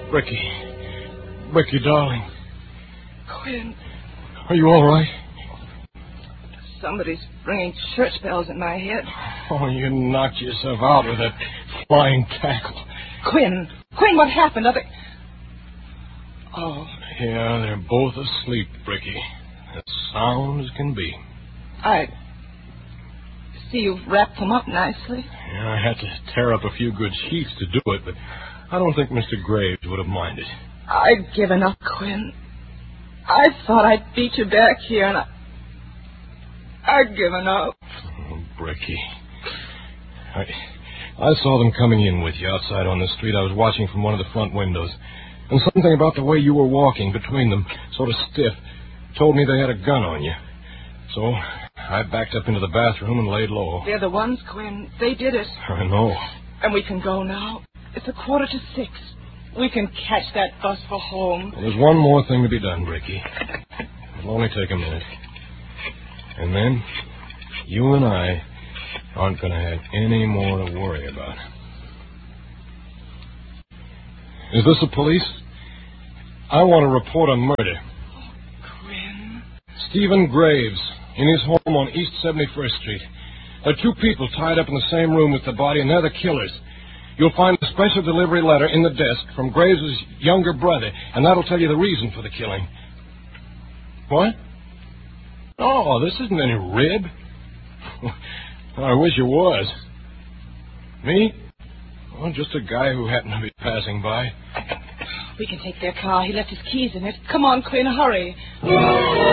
Ricky, darling. Quinn. Are you all right? Somebody's ringing church bells in my head. Oh, you knocked yourself out with that flying tackle. Quinn, what happened? Oh. Yeah, they're both asleep, Ricky. As sound as can be. I see you've wrapped them up nicely. Yeah, I had to tear up a few good sheets to do it, but I don't think Mr. Graves would have minded. I'd given up, Quinn. I thought I'd beat you back here, and I'd given up. Oh, Bricky. I saw them coming in with you outside on the street. I was watching from one of the front windows. And something about the way you were walking between them, sort of stiff, told me they had a gun on you. So I backed up into the bathroom and laid low. They're the ones, Quinn. They did it. I know. And we can go now. It's 5:45. We can catch that bus for home. Well, there's one more thing to be done, Bricky. It'll only take a minute. And then you and I aren't going to have any more to worry about. Is this the police? I want to report a murder. Oh, Quinn. Stephen Graves, in his home on East 71st Street. There are two people tied up in the same room with the body, and they're the killers. You'll find a special delivery letter in the desk from Graves' younger brother, and that'll tell you the reason for the killing. What? Oh, this isn't any rib. I wish it was. Me? Well, just a guy who happened to be passing by. We can take their car. He left his keys in it. Come on, Quinn, hurry.